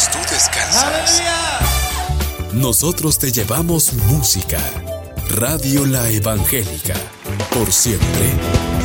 mientras tú descansas. Nosotros te llevamos música. Radio La Evangélica, por siempre